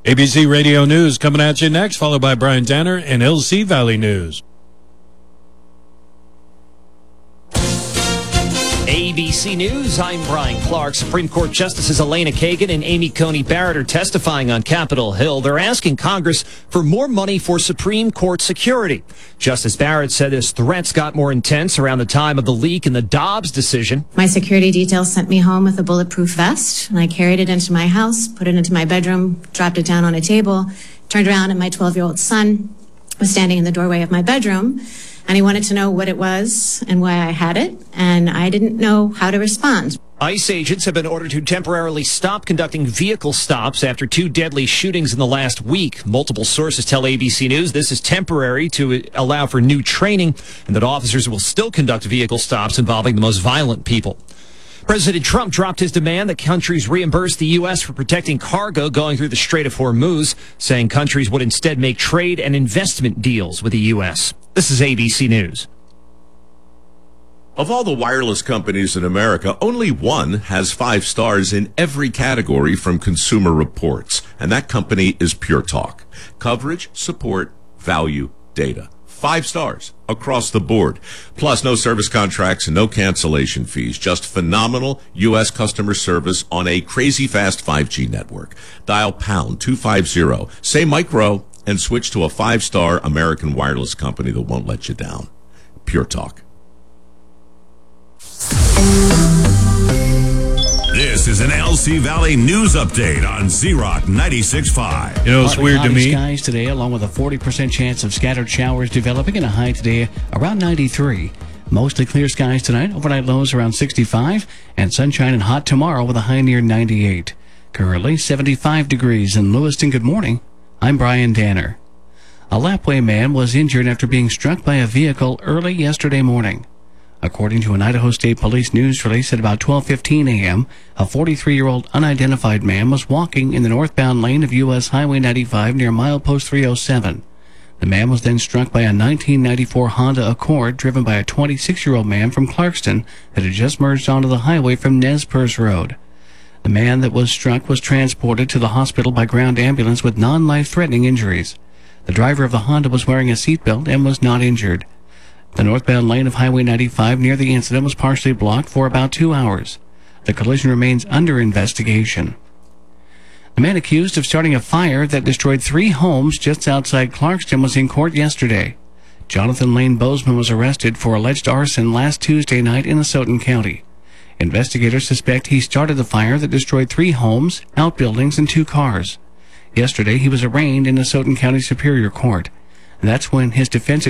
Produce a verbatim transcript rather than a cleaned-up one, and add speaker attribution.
Speaker 1: A B C Radio News coming at you next, followed by Brian Danner and L C Valley News.
Speaker 2: A B C News, I'm Brian Clark. Supreme Court Justices Elena Kagan and Amy Coney Barrett are testifying on Capitol Hill. They're asking Congress for more money for Supreme Court security. Justice Barrett said his threats got more intense around the time of the leak in the Dobbs decision.
Speaker 3: My security detail sent me home with a bulletproof vest, and I carried it into my house, put it into my bedroom, dropped it down on a table, turned around, and my twelve-year-old son was standing in the doorway of my bedroom. And he wanted to know what it was and why I had it, and I didn't know how to respond.
Speaker 2: ICE agents have been ordered to temporarily stop conducting vehicle stops after two deadly shootings in the last week. Multiple sources tell A B C News this is temporary to allow for new training and that officers will still conduct vehicle stops involving the most violent people. President Trump dropped his demand that countries reimburse the U S for protecting cargo going through the Strait of Hormuz, saying countries would instead make trade and investment deals with the U S. This is A B C News.
Speaker 4: Of all the wireless companies in America, only one has five stars in every category from Consumer Reports, and that company is Pure Talk. Coverage, support, value, data. Five stars across the board. Plus, no service contracts and no cancellation fees. Just phenomenal U S customer service on a crazy fast five G network. Dial pound two fifty, say micro, and switch to a five-star American wireless company that won't let you down. Pure Talk.
Speaker 5: This is an L C Valley News Update on Z-Rock ninety-six point five.
Speaker 1: You know, it's
Speaker 6: Partly
Speaker 1: weird to
Speaker 6: cloudy
Speaker 1: me.
Speaker 6: Skies today, along with a forty percent chance of scattered showers developing, and a high today around ninety-three. Mostly clear skies tonight, overnight lows around sixty-five, and sunshine and hot tomorrow with a high near ninety-eight. Currently seventy-five degrees in Lewiston. Good morning. I'm Brian Danner. A Lapway man was injured after being struck by a vehicle early yesterday morning. According to an Idaho State Police news release at about twelve fifteen a.m., a forty-three-year-old unidentified man was walking in the northbound lane of U S Highway ninety-five near milepost three oh seven. The man was then struck by a nineteen ninety-four Honda Accord driven by a twenty-six-year-old man from Clarkston that had just merged onto the highway from Nez Perce Road. The man that was struck was transported to the hospital by ground ambulance with non-life-threatening injuries. The driver of the Honda was wearing a seatbelt and was not injured. The northbound lane of Highway ninety-five near the incident was partially blocked for about two hours. The collision remains under investigation. The man accused of starting a fire that destroyed three homes just outside Clarkston was in court yesterday. Jonathan Lane Bozeman was arrested for alleged arson last Tuesday night in Asotin County. Investigators suspect he started the fire that destroyed three homes, outbuildings, and two cars. Yesterday, he was arraigned in Asotin County Superior Court. That's when his defense